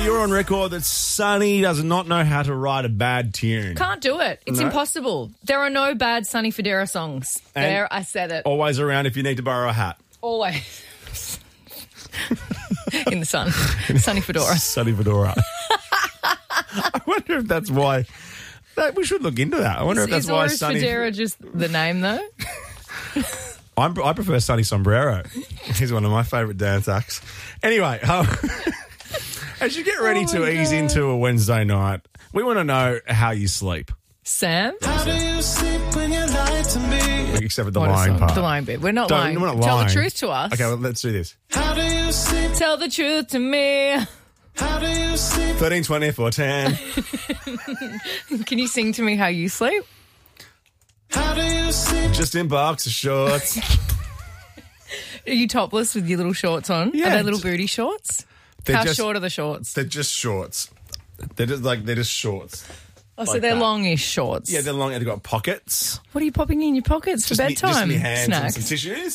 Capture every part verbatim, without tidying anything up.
you're on record that Sonny does not know how to write a bad tune. Can't do it. It's No. impossible. There are no bad Sonny Fodera songs. And there, I said it. Always around if you need to borrow a hat. Always. In the sun. Sonny Fedora. Sonny Fedora. I wonder if that's why. That, we should look into that. I wonder Is, if that's is why Oris Sonny. Fodera just the name, though? I'm, I prefer Sonny Sombrero. He's one of my favourite dance acts. Anyway, um, as you get ready Oh to my ease God. into a Wednesday night, we want to know how you sleep. Sam? How do you sleep when you lie to me? Except for the What a lying song. part. The lying bit. We're not Don't- lying. we're not Tell lying. the truth to us. Okay, well, let's do this. How do you sleep? Tell the truth to me. How do you sleep? thirteen, twenty, four, ten. Can you sing to me how you sleep? How do you sleep? Just in boxer shorts. Are you topless with your little shorts on? Yeah. Are they little booty shorts? They're How just- short are the shorts? They're just shorts. They're just like they're just shorts. Oh, so like they're that. longish shorts. Yeah, they're long and they've got pockets. What are you popping in your pockets for Just me, bedtime? just me hands snacks. and some tissues.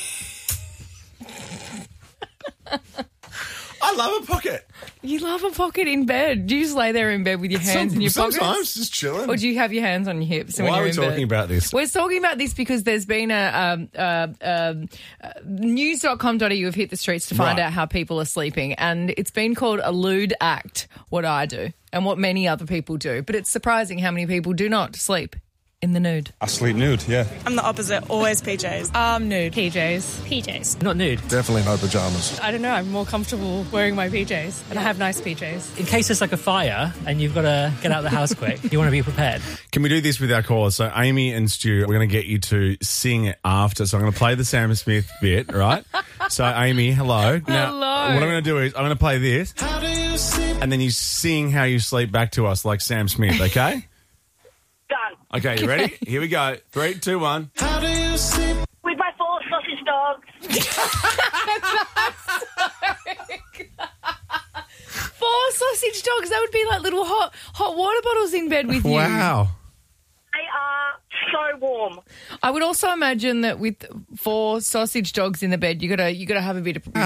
I love a pocket. You love a pocket in bed. Do you just lay there in bed with your hands Some- in your sometimes pockets? just chilling. Or do you have your hands on your hips? when Why you're are we in talking bed? about this? We're talking about this because there's been a um, uh, um, uh, news dot com dot a u have hit the streets to find Right. out how people are sleeping, and it's been called a lewd act, what I do and what many other people do. But it's surprising how many people do not sleep in the nude. I sleep nude, yeah. I'm the opposite, always P Js. Um, nude. P Js. P Js. Not nude. Definitely no pajamas. I don't know, I'm more comfortable wearing my P Js. And I have nice P Js. In case there's like a fire and you've got to get out of the house quick, you want to be prepared. Can we do this with our callers? So Amy and Stu, we're going to get you to sing after. So I'm going to play the Sam Smith bit, right? So Amy, hello. Now, Hello. what I'm going to do is I'm going to play this, How do you sleep? and then you sing how you sleep back to us like Sam Smith, okay? Done. Okay, you ready? Here we go. Three, two, one. How do you sleep? With my four sausage dogs. Four sausage dogs. That would be like little hot hot water bottles in bed with you. Wow. They are so warm. I would also imagine that with four sausage dogs in the bed, you gotta you gotta have a bit of